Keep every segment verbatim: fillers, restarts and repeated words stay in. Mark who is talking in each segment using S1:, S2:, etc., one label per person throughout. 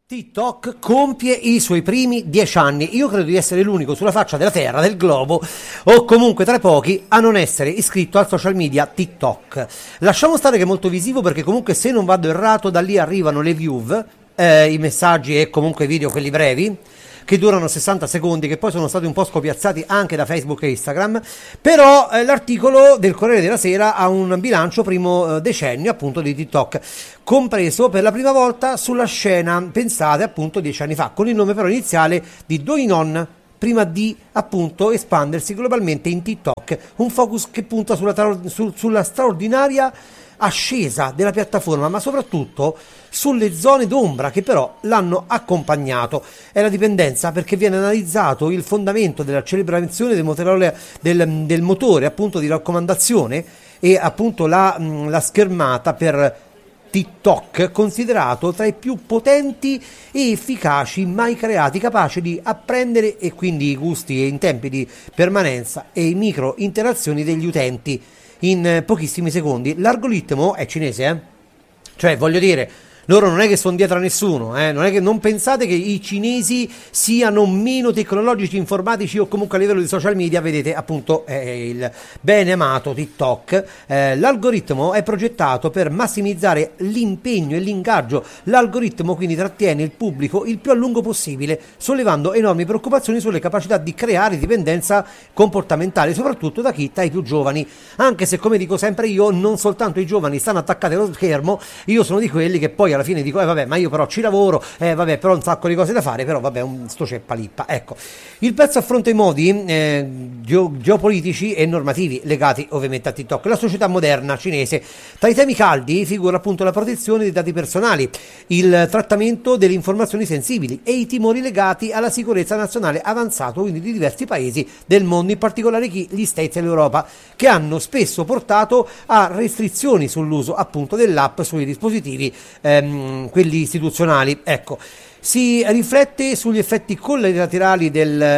S1: TikTok compie i suoi primi dieci anni. Io credo di essere l'unico sulla faccia della terra, del globo, o comunque tra i pochi a non essere iscritto al social media TikTok. Lasciamo stare che è molto visivo, perché comunque, se non vado errato, da lì arrivano le view, eh, i messaggi e comunque i video, quelli brevi, che durano sessanta secondi, che poi sono stati un po' scopiazzati anche da Facebook e Instagram. Però eh, l'articolo del Corriere della Sera ha un bilancio primo eh, decennio appunto di TikTok, compreso per la prima volta sulla scena, pensate, appunto dieci anni fa, con il nome però iniziale di Douyin, prima di appunto espandersi globalmente in TikTok, un focus che punta sulla, tra- su- sulla straordinaria ascesa della piattaforma, ma soprattutto sulle zone d'ombra che però l'hanno accompagnato. È la dipendenza, perché viene analizzato il fondamento della celebrazione del motore, del, del motore appunto di raccomandazione, e appunto la, la schermata per TikTok, considerato tra i più potenti e efficaci mai creati, capace di apprendere e quindi i gusti e in tempi di permanenza e i micro interazioni degli utenti in pochissimi secondi. L'algoritmo è cinese, eh? Cioè, voglio dire, loro non è che sono dietro a nessuno, eh? Non è che, non pensate che i cinesi siano meno tecnologici, informatici o comunque a livello di social media. Vedete appunto eh, il bene amato TikTok. Eh, l'algoritmo è progettato per massimizzare l'impegno e l'ingaggio. L'algoritmo quindi trattiene il pubblico il più a lungo possibile, sollevando enormi preoccupazioni sulle capacità di creare dipendenza comportamentale, soprattutto da chi, tra i più giovani. Anche se, come dico sempre io, non soltanto i giovani stanno attaccati allo schermo. Io sono di quelli che poi alla fine dico, eh vabbè, ma io però ci lavoro, eh vabbè, però un sacco di cose da fare, però vabbè, un, sto ceppalippa. Ecco, il pezzo affronta i modi eh, geo- geopolitici e normativi legati ovviamente a TikTok. La società moderna cinese, tra i temi caldi figura appunto la protezione dei dati personali, il trattamento delle informazioni sensibili e i timori legati alla sicurezza nazionale avanzato, quindi di diversi paesi del mondo, in particolare gli States e l'Europa, che hanno spesso portato a restrizioni sull'uso appunto dell'app sui dispositivi ehm, quelli istituzionali. Ecco, si riflette sugli effetti collaterali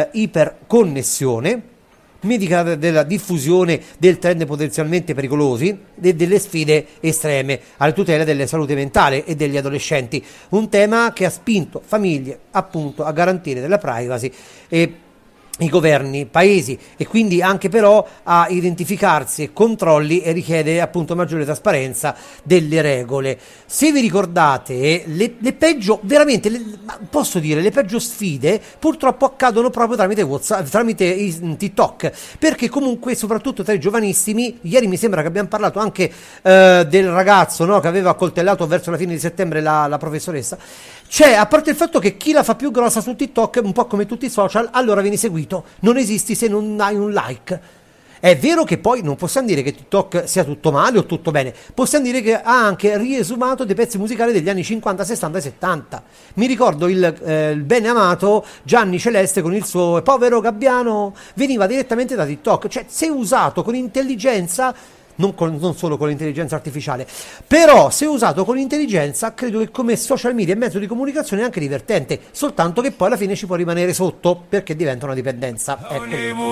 S1: dell'iperconnessione medica, della diffusione del trend potenzialmente pericolosi e delle sfide estreme alla tutela della salute mentale e degli adolescenti, un tema che ha spinto famiglie appunto a garantire della privacy e i governi, paesi, e quindi anche però a identificarsi e controlli, e richiede appunto maggiore trasparenza delle regole. Se vi ricordate, le, le peggio, veramente, le, posso dire, le peggio sfide purtroppo accadono proprio tramite WhatsApp, tramite i, TikTok, perché comunque soprattutto tra i giovanissimi, ieri mi sembra che abbiamo parlato anche eh, del ragazzo, no, che aveva accoltellato verso la fine di settembre la, la professoressa. Cioè, a parte il fatto che chi la fa più grossa su TikTok, un po' come tutti i social, allora vieni seguito, non esisti se non hai un like. È vero che poi non possiamo dire che TikTok sia tutto male o tutto bene, possiamo dire che ha anche riesumato dei pezzi musicali degli anni cinquanta, sessanta e settanta. Mi ricordo il, eh, il bene amato Gianni Celeste con il suo Povero Gabbiano, veniva direttamente da TikTok. Cioè, se usato con intelligenza, Non, con, non solo con l'intelligenza artificiale, però se usato con intelligenza, credo che come social media e mezzo di comunicazione è anche divertente, soltanto che poi alla fine ci può rimanere sotto, perché diventa una dipendenza. Ecco.